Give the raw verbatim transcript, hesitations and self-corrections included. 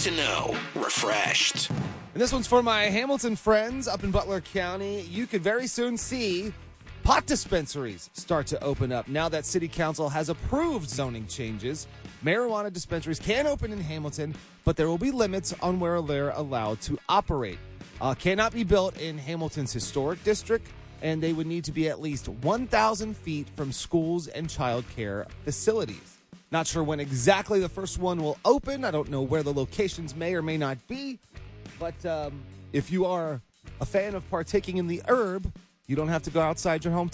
to know. Refreshed. And this one's for my Hamilton friends up in Butler County. You could very soon see pot dispensaries start to open up. Now that City Council has approved zoning changes, marijuana dispensaries can open in Hamilton, but there will be limits on where they're allowed to operate. Uh, cannot be built in Hamilton's historic district, and they would need to be at least one thousand feet from schools and child care facilities. Not sure when exactly the first one will open. I don't know where the locations may or may not be. But um, if you are a fan of partaking in the herb, you don't have to go outside your home